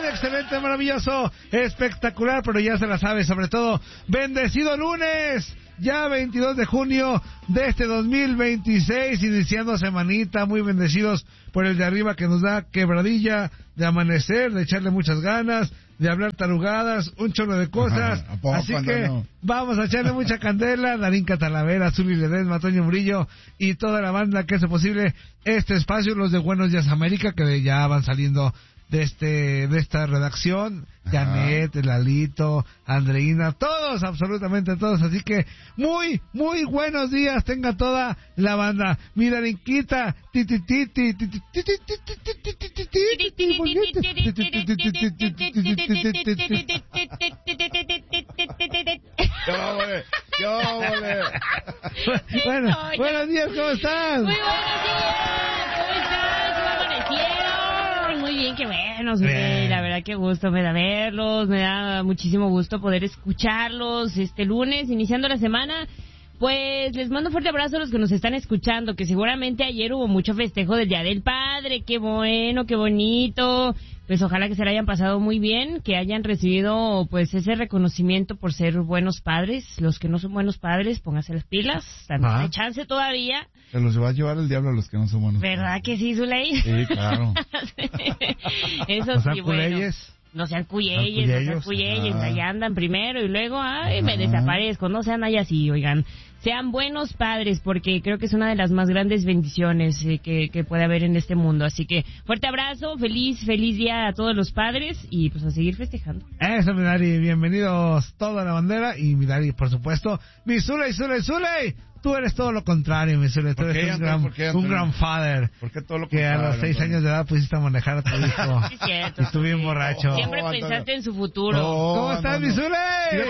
excelente, maravilloso, espectacular, pero ya se la sabe, sobre todo, bendecido lunes, ya 22 de junio de este 2026, iniciando semanita, muy bendecidos por el de arriba que nos da quebradilla de amanecer, de echarle muchas ganas, de hablar tarugadas, un chorro de cosas. Así que vamos a echarle mucha candela. Darinka Talavera, Zuli Ledesma, Toño Murillo y toda la banda que hace posible este espacio, los de Buenos Días América, que ya van saliendo de esta redacción, Janet, Lalito, Andreina, todos, absolutamente todos, así que muy buenos días tenga toda la banda. Mi Darinquita, Bueno, buenos días, ¿cómo estás? Muy buenos días, ¿cómo estás? ¿Cómo amanecieron? Muy bien, qué buenos, la verdad que gusto me da verlos, me da muchísimo gusto poder escucharlos este lunes, iniciando la semana. Pues les mando un fuerte abrazo a los que nos están escuchando, que seguramente ayer hubo mucho festejo del Día del Padre, qué bueno, qué bonito. Pues ojalá que se la hayan pasado muy bien, que hayan recibido pues ese reconocimiento por ser buenos padres. Los que no son buenos padres, pónganse las pilas, hay chance todavía. Se los va a llevar el diablo a los que no son buenos padres. ¿Verdad que sí, Zuley? Sí, claro. Eso sí, bueno. No sean cuyeyes, ahí andan primero y luego, me desaparezco, no sean ahí así, oigan. Sean buenos padres, porque creo que es una de las más grandes bendiciones que puede haber en este mundo. Así que, fuerte abrazo, feliz día a todos los padres y pues a seguir festejando. Eso, mi Dari, bienvenidos toda la bandera y mi Dari, por supuesto, mi Zuley. Tú eres todo lo contrario, mi Zuley. Tú eres un gran father. ¿Por qué todo lo que contrario? A los 6 años de edad pusiste a manejar a tu hijo. Sí, cierto. Y tú bien borracho. Siempre pensaste en su futuro. ¿Cómo estás, mi Zuley?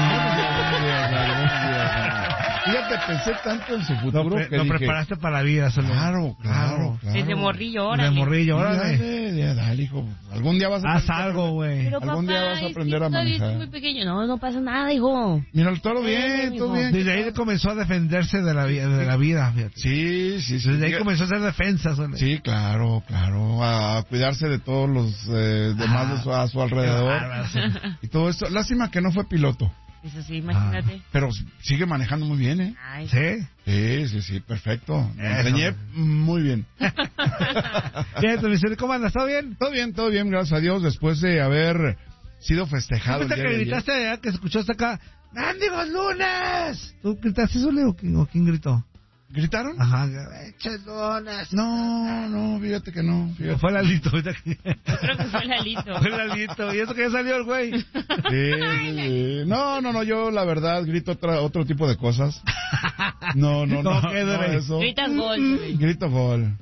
Fíjate, pensé tanto en su futuro que lo preparaste para la vida, Zuley. Claro. Desde morrillo, órale. Dale, hijo. Algún día vas a haz algo, güey. Algún día vas a aprender a manejar. Es muy pequeño. No pasa nada, hijo. Mira, todo bien. Desde ahí comenzó a defenderse de la vida. Fíjate. Sí. Desde ahí comenzó a hacer defensa, Zuley. Sí, claro. A cuidarse de todos los demás a su alrededor. Y todo esto. Lástima que no fue piloto. Eso sí, imagínate. Pero sigue manejando muy bien, ¿eh? Ay, Sí, perfecto. Me enseñé muy bien. ¿Cómo andas? ¿Todo bien? Todo bien, gracias a Dios, después de haber sido festejado el día de ayer. ¿Gritaste que se escuchó hasta acá? ¡Mendigos lunes! ¿Tú gritaste, Zuley, o quién gritó? ¿Gritaron? Ajá. ¡Lunes! No, fíjate que no. Fue Lalito. Creo que fue Lalito. Y eso que ya salió el güey. Sí. No, yo la verdad grito otro tipo de cosas. No, eso. Gritas gol. Grito gol.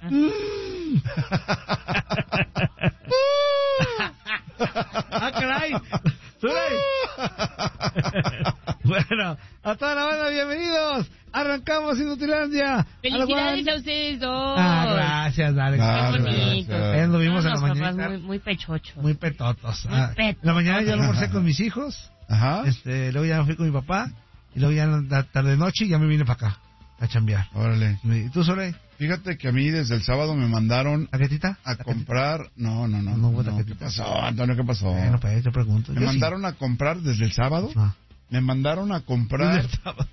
Caray. Bueno, a toda la banda, bienvenidos. Arrancamos Inutilandia. Felicidades a ustedes dos. Gracias, dale. Qué bonito. Lo vimos en la mañana. Muy pechochos. Muy petotos. En la mañana yo almorcé con mis hijos. Ajá. Luego ya me fui con mi papá. Y luego ya en la tarde-noche ya me vine para acá a chambear. Órale. ¿Y tú, Zuley? Fíjate que a mí desde el sábado me mandaron a comprar. No. ¿Qué pasó, Antonio? ¿Qué pasó? Bueno, pues yo pregunto. Me mandaron a comprar desde el sábado. Me mandaron a comprar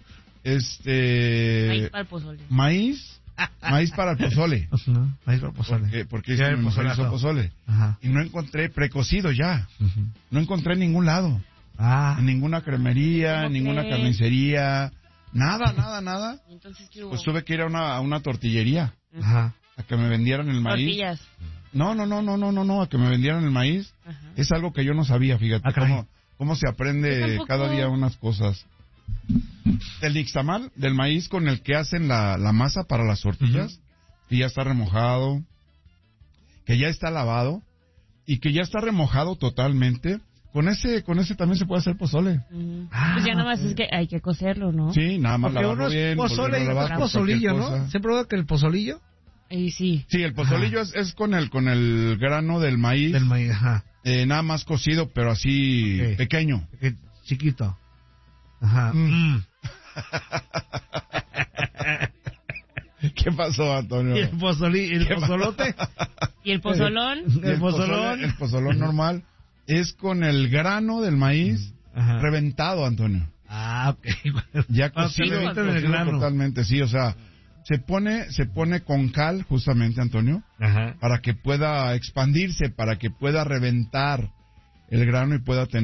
maíz para el pozole. Maíz para el pozole. Maíz para el pozole. Porque mi mujer hizo pozole. Ajá. Y no encontré precocido ya. No encontré en ningún lado. En ninguna cremería, en ninguna carnicería. Nada. Entonces, ¿qué hubo? Pues tuve que ir a una tortillería. Ajá. A que me vendieran el maíz. ¿Tortillas? No, a que me vendieran el maíz. Ajá. Es algo que yo no sabía, fíjate. Cómo se aprende cada día unas cosas. Del nixtamal, del maíz con el que hacen la masa para las tortillas, que ya está remojado, que ya está lavado y que ya está remojado totalmente. Con ese también se puede hacer pozole. Pues ya nada más es que hay que cocerlo, ¿no? Sí, nada más lavarlo bien. Pozole y pozolillo, ¿no? ¿Siempre probado que el pozolillo? Sí. Sí, el pozolillo es con el grano del maíz. Del maíz, ajá. Nada más cocido, pero así pequeño. Chiquito. Ajá. ¿Qué pasó, Antonio? ¿Y el pozolote? ¿Y el pozolón? El pozolón normal. Es con el grano del maíz reventado, Antonio. Ah, ok. Ya cocido, el grano. Totalmente, sí, o sea, se pone con cal, justamente, Antonio, para que pueda expandirse, para que pueda reventar el grano y pueda tener